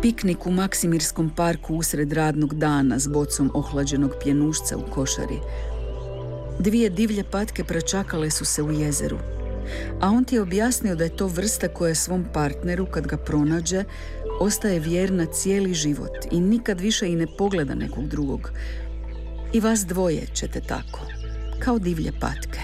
Piknik u Maksimirskom parku usred radnog dana s bocom ohlađenog pjenušca u košari. 2 divlje patke pračakale su se u jezeru, a on ti je objasnio da je to vrsta koja svom partneru, kad ga pronađe, ostaje vjerna cijeli život i nikad više i ne pogleda nekog drugog. I vas dvoje ćete tako, kao divlje patke.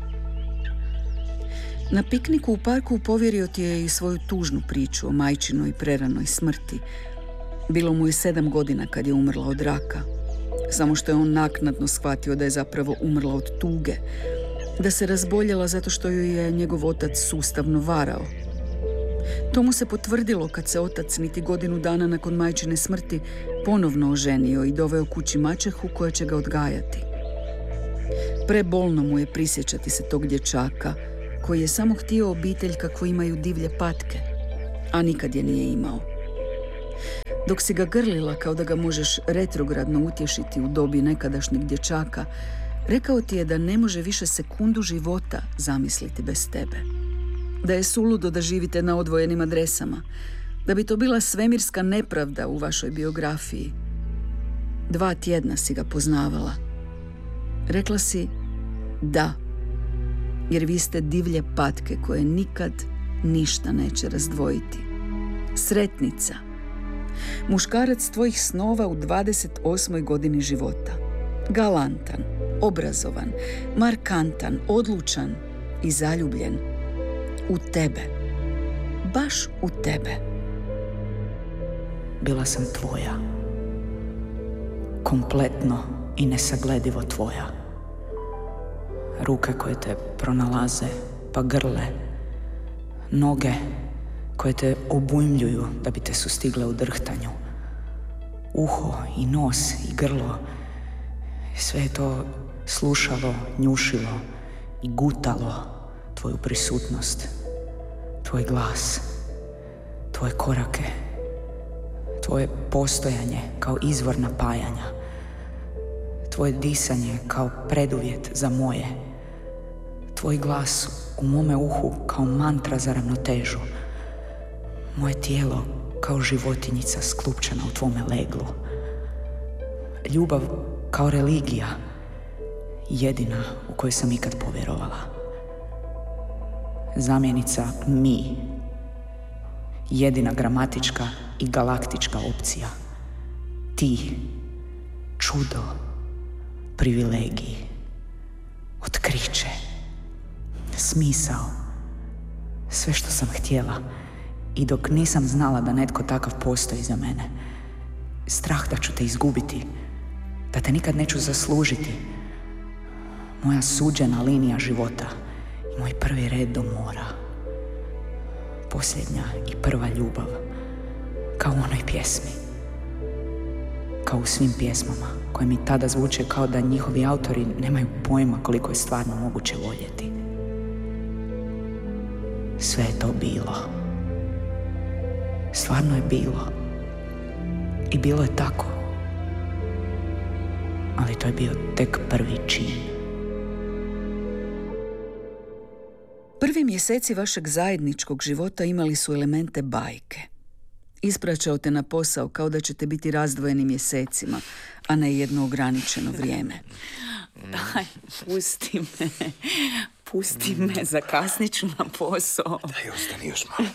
Na pikniku u parku povjerio ti je i svoju tužnu priču o majčinoj preranoj smrti. Bilo mu je 7 godina kad je umrla od raka. Samo što je on naknadno shvatio da je zapravo umrla od tuge. Da se razboljela zato što ju je njegov otac sustavno varao. To mu se potvrdilo kad se otac niti godinu dana nakon majčine smrti ponovno oženio i doveo kući maćehu koja će ga odgajati. Prebolno mu je prisjećati se tog dječaka koji je samo htio obitelj kakvu imaju divlje patke, a nikad je nije imao. Dok si ga grlila kao da ga možeš retrogradno utješiti u dobi nekadašnjeg dječaka, rekao ti je da ne može više sekundu života zamisliti bez tebe. Da je suludo da živite na odvojenim adresama, da bi to bila svemirska nepravda u vašoj biografiji. 2 tjedna si ga poznavala. Rekla si da, jer vi ste divlje patke koje nikad ništa neće razdvojiti. Sretnica. Muškarac tvojih snova u 28. godini života. Galantan, obrazovan, markantan, odlučan i zaljubljen. U tebe. Baš u tebe. Bila sam tvoja. Kompletno i nesagledivo tvoja. Ruke koje te pronalaze pa grle. Noge koje te obujmljuju da bi te sustigle u drhtanju. Uho i nos i grlo. Sve je to slušalo, njušilo i gutalo tvoju prisutnost, tvoj glas, tvoje korake, tvoje postojanje kao izvor napajanja, tvoje disanje kao preduvjet za moje, tvoj glas u mome uhu kao mantra za ravnotežu, moje tijelo kao životinjica sklupčana u tvome leglu, ljubav kao religija, jedina u kojoj sam ikad povjerovala. Zamjenica mi, jedina gramatička i galaktička opcija. Ti, čudo, privilegij, otkriće, smisao, sve što sam htjela i dok nisam znala da netko takav postoji za mene. Strah da ću te izgubiti, da te nikad neću zaslužiti. Moja suđena linija života i moj prvi red do mora. Posljednja i prva ljubav, kao u onoj pjesmi. Kao u svim pjesmama koje mi tada zvuče kao da njihovi autori nemaju pojma koliko je stvarno moguće voljeti. Sve je to bilo. Stvarno je bilo. I bilo je tako. Ali to je bio tek prvi čin. Prvi mjeseci vašeg zajedničkog života imali su elemente bajke. Ispraćao te na posao kao da ćete biti razdvojeni mjesecima, a ne jedno ograničeno vrijeme. Daj, pusti me, zakasnit ću na posao. Daj, ostani još malo.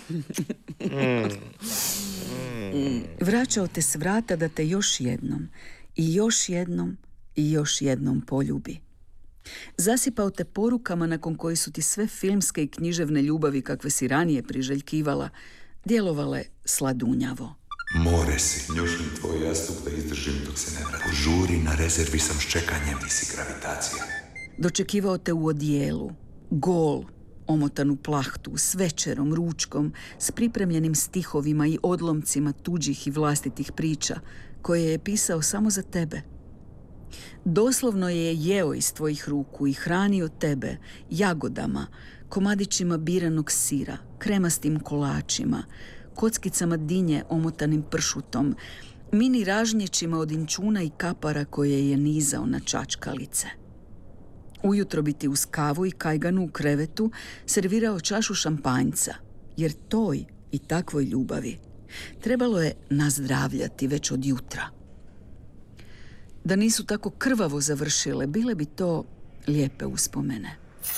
Vraćao te s vrata da te još jednom i još jednom i još jednom poljubi. Zasipao te porukama nakon koji su ti sve filmske i književne ljubavi kakve si ranije priželjkivala djelovale sladunjavo. More si, njušim tvoj jastup da izdržim dok se ne vrati. Žuri, na rezervi sam s čekanjem, ti si gravitacija. Dočekivao te u odijelu, gol, omotan u plahtu, s večerom, ručkom, s pripremljenim stihovima i odlomcima tuđih i vlastitih priča, koje je pisao samo za tebe. Doslovno je jeo iz tvojih ruku i hranio tebe jagodama, komadićima biranog sira, kremastim kolačima, kockicama dinje omotanim pršutom, mini ražnjećima od inčuna i kapara koje je nizao na čačkalice. Ujutro bi ti uz kavu i kajganu u krevetu servirao čašu šampanjca, jer toj i takvoj ljubavi Trebalo je nazdravljati već od jutra. Da nisu tako krvavo završile, bile bi to lijepe uspomene.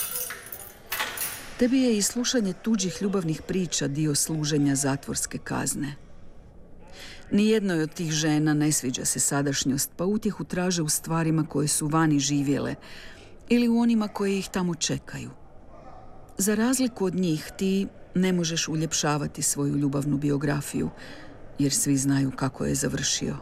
Tebi je i slušanje tuđih ljubavnih priča dio služenja zatvorske kazne. Nijednoj od tih žena ne sviđa se sadašnjost, pa utjehu traže u stvarima koje su vani živjele ili u onima koji ih tamo čekaju. Za razliku od njih, ti ne možeš uljepšavati svoju ljubavnu biografiju, jer svi znaju kako je završio.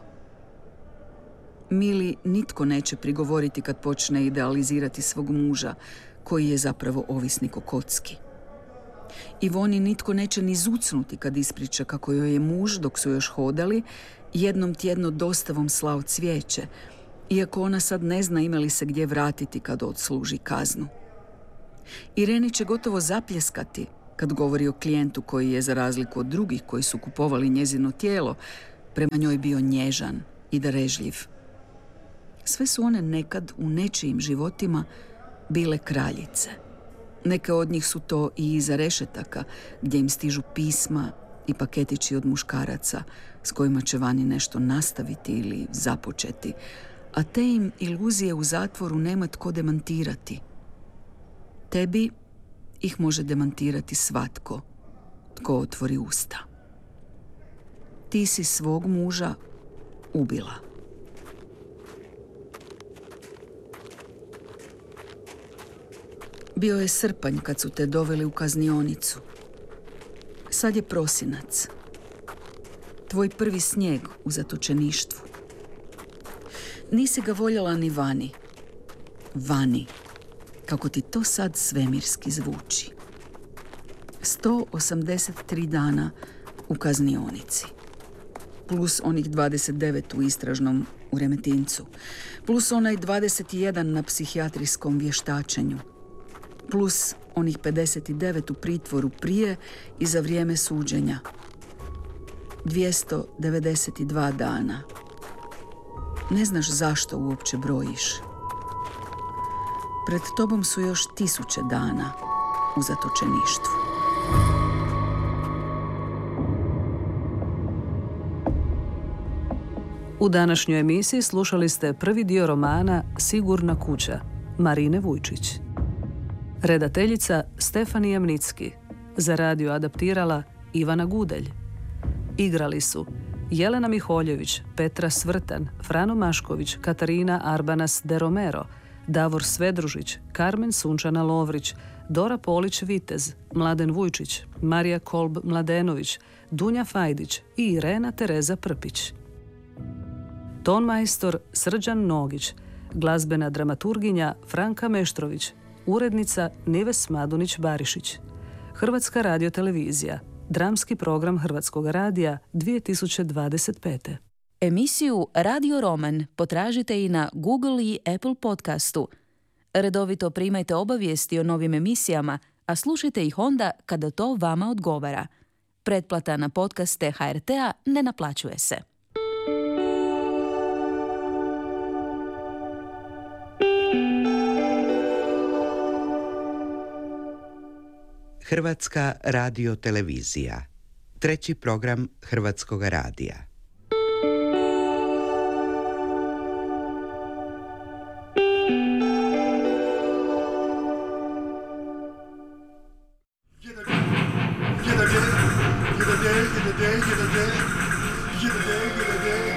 Mili nitko neće prigovoriti kad počne idealizirati svog muža, koji je zapravo ovisnik o kocki. Ivoni nitko neće ni zucnuti kad ispriča kako joj je muž, dok su još hodali, jednom tjedno dostavom slao cvijeće, iako ona sad ne zna ima li se gdje vratiti kad odsluži kaznu. Ireni će gotovo zapljeskati kad govori o klijentu koji je, za razliku od drugih koji su kupovali njezino tijelo, prema njoj bio nježan i darežljiv. Sve su one nekad u nečijim životima bile kraljice. Neke od njih su to i iza rešetaka, gdje im stižu pisma i paketići od muškaraca s kojima će vani nešto nastaviti ili započeti, a te im iluzije u zatvoru nema tko demantirati. Tebi ih može demantirati svatko tko otvori usta. Ti si svog muža ubila. Bio je srpanj kad su te doveli u kaznionicu. Sad je prosinac. Tvoj prvi snijeg u zatočeništvu. Nisi ga voljela ni vani. Vani. Kako ti to sad svemirski zvuči. 183 dana u kaznionici. Plus onih 29 u istražnom u Remetincu. Plus onaj 21 na psihijatrijskom vještačenju. Plus onih 59 u pritvoru prije i za vrijeme suđenja. 292 dana. Ne znaš zašto uopće brojiš. Pred tobom su još 1000 dana u zatočeništvu. U današnjoj emisiji slušali ste prvi dio romana Sigurna kuća Marine Vujčić. Redateljica Stefanija Mnicki. Za radio adaptirala Ivana Gudelj. Igrali su Jelena Miholjević, Petra Svrtan, Frano Mašković, Katarina Arbanas de Romero, Davor Svedružić, Karmen Sunčana Lovrić, Dora Polić-Vitez, Mladen Vujčić, Marija Kolb-Mladenović, Dunja Fajdić i Irena Tereza Prpić. Tonmajstor Srđan Nogić, glazbena dramaturginja Franka Meštrović, urednica Nives Madunić-Barišić. Hrvatska radiotelevizija, dramski program Hrvatskog radija 2025. Emisiju Radio Roman potražite i na Google i Apple podcastu. Redovito primajte obavijesti o novim emisijama, a slušajte ih onda kada to vama odgovara. Pretplata na podcaste HRT-a ne naplaćuje se. Hrvatska radiotelevizija. Treći program Hrvatskog radija. Get a day.